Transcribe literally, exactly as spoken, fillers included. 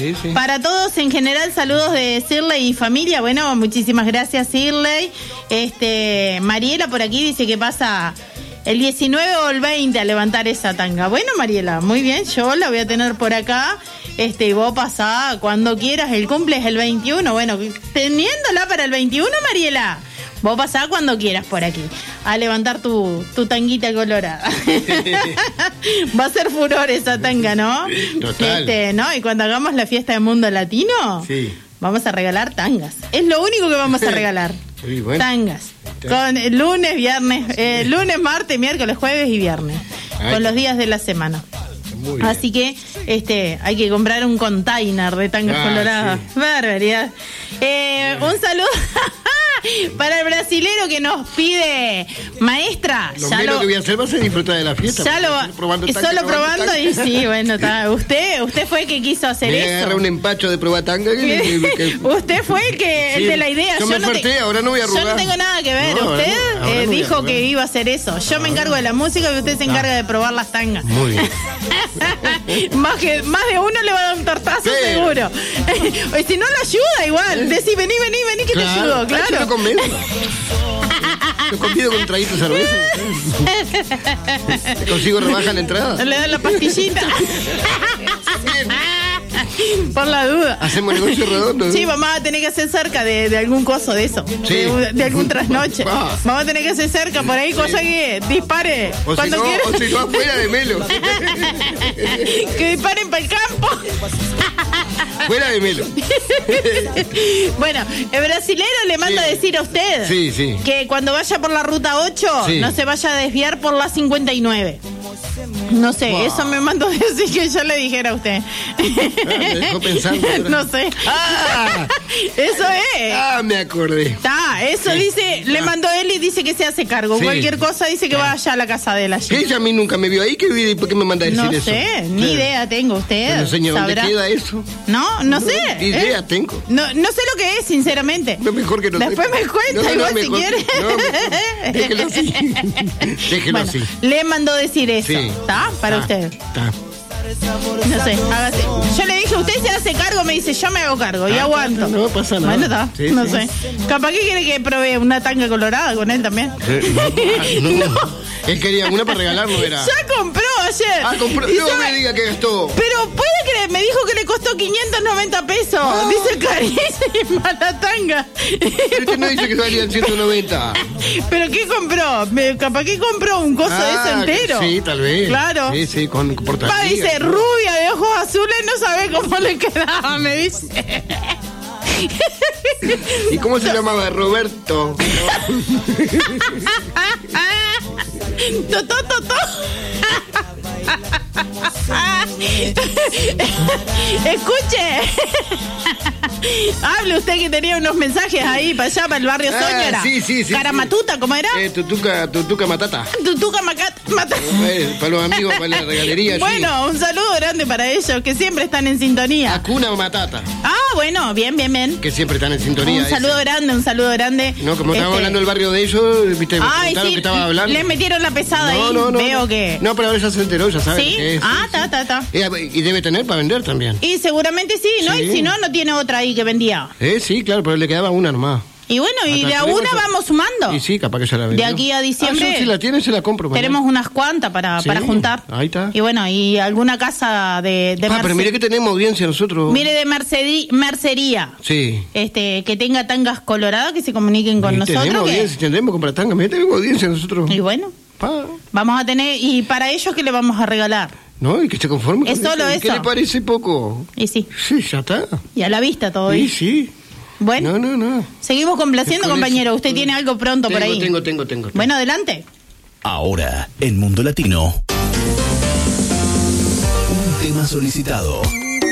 Sí, sí. Para todos en general, saludos de Shirley y familia. Bueno, muchísimas gracias, Shirley. Este, Mariela por aquí dice que pasa el diecinueve o el veinte a levantar esa tanga. Bueno, Mariela, muy bien, yo la voy a tener por acá. Este, y vos pasá cuando quieras, el cumple es el veintiuno. Bueno, teniéndola para el veintiuno, Mariela, vos pasá cuando quieras por aquí a levantar tu, tu tanguita colorada. Va a ser furor esa tanga, ¿no? Total. Este, ¿no? Y cuando hagamos la fiesta de Mundo Latino, sí, vamos a regalar tangas. Es lo único que vamos a regalar. Sí, bueno. Tangas. Con el lunes, viernes, eh, lunes, martes, miércoles, jueves y viernes. Ay, con los días de la semana. Muy bien. Así que este, hay que comprar un container de tangas ah, coloradas. Sí. Barbaridad. Eh, un saludo para el brasilero que nos pide, maestra. Lo menos lo que voy a hacer va a ser disfrutar de la fiesta. Ya lo va, probando tanga, solo probando, probando y sí, bueno, está. Usted, usted fue el que quiso hacer me eso. Agarra un empacho de probar tanga. Que, que, que, usted fue el que sí, el de la idea. Yo, yo me no te, ahora no voy a arrugar. Yo no tengo nada que ver. No, usted ahora no, ahora eh, no dijo que iba a hacer eso. Yo me encargo de la música y usted se encarga de probar las tangas. Muy bien. más que más de uno le va a dar un tortazo sí, seguro. Y si no lo ayuda igual, decís vení, vení, vení que claro, te ayudo, claro. Yo convenzo. Yo convido con un traguito de cerveza. ¿Te consigo rebaja la entrada? Le dan la pastillita. Por la duda. Hacemos negocio redondo. Sí, vamos a tener que hacer cerca de, de algún coso de eso. Sí. De, de algún trasnoche. Ah. Vamos a tener que hacer cerca por ahí, cosa que dispare o cuando si no, quiera. O si no, afuera de Melo. Que disparen para el campo. Fuera de Melo. Bueno, el brasilero le manda sí. a decir a usted sí, sí. que cuando vaya por la ruta ocho sí. no se vaya a desviar por la cincuenta y nueve. No sé, wow. Eso me mandó decir que yo le dijera a usted. Ah, me dejó pensando. No sé. Ah, eso es. Ah, me acordé. Está, eso sí. Dice, le mandó él y dice que se hace cargo. Sí. Cualquier cosa dice que vaya a la casa de él allí. Que ella a mí nunca me vio ahí, que ¿por qué me manda a decir no eso? No sé, ni sí. idea tengo usted. Bueno, señor, ¿dónde queda eso? No, no, no sé. Ni idea ¿eh? tengo. No, no sé lo que es, sinceramente. No, mejor que no Después sepa. me cuenta, no, no, igual no, si mejor, quiere. No, déjelo así. Déjelo bueno, así. Le mandó decir eso, ¿está? Sí. Para ta, usted. Está. No sé, hágase. Yo le dije, usted se hace cargo, me dice, yo me hago cargo y ah, aguanto. No pasa nada. Bueno, está, sí, no sí. sé. Capaz que quiere que pruebe una tanga colorada con él también. Sí, no, no, no. Él quería una para regalarlo, era. Ya compró ayer. Ah, compró. No sabe, me diga que gastó. Pero puede creer, me dijo que le costó quinientos noventa pesos. Oh. Dice carísima la tanga. Pero que no dice que valían ciento noventa. ¿Pero qué compró? Me, capaz que compró un coso ah, de eso entero. Sí, tal vez. Claro. Sí, sí, con portabilidad. Pa, dice, rubia de ojos azules, no sabe cómo le quedaba, me dice. ¿Y cómo se llamaba? Roberto. Totó, totó. Escuche. Hable usted que tenía unos mensajes ahí para allá, para el barrio ah, Soñora. Sí, sí, sí. Caramatuta, sí. ¿cómo era? Eh, tutuca, tutuca matata. Tutuca macata, matata. Eh, para los amigos, para la regalería. Bueno, sí. Un saludo grande para ellos, que siempre están en sintonía. Acuna Matata. Ah, bueno, bien, bien, bien. Que siempre están en sintonía. Un saludo ese. grande, un saludo grande. No, como este... estábamos hablando del barrio de ellos, viste, me Ay, sí, que estaba hablando. Les metieron la pesada no, ahí, no, no, veo no. que... No, pero ahora ya se enteró, ya sabe. ¿Sí? Que es, ah, sí, está, está, está. Y debe tener para vender también. Y seguramente sí, ¿no? Sí. Y si no, no tiene otra ahí que vendía. Eh, sí, claro, pero le quedaba una nomás. Y bueno, y Hasta de a una vamos sumando. Y sí, capaz que ya la vendió. De aquí a diciembre. Ah, yo, si la tiene, se la compro. Tenemos mañana. Unas cuantas para, sí, para juntar. Ahí está. Y bueno, y alguna casa de, de Ah, pero mire que tenemos audiencia nosotros. Mire, de mercedi, mercería. Sí. Este, que tenga tangas coloradas, que se comuniquen con y nosotros. Tenemos que... audiencia, tendremos que comprar tangas. Mire, tenemos audiencia nosotros. Y bueno. Pa. Vamos a tener, y para ellos, ¿qué le vamos a regalar? No, y que se conforme. Es solo eso. ¿Qué le parece poco? Y sí. Sí, ya está. Y a la vista todo. Sí, sí. Bueno, no, no, no. Seguimos complaciendo, compañero. Eso. Usted tiene algo pronto tengo, por ahí. Tengo, tengo, tengo, tengo. Bueno, adelante. Ahora, en Mundo Latino, un tema solicitado.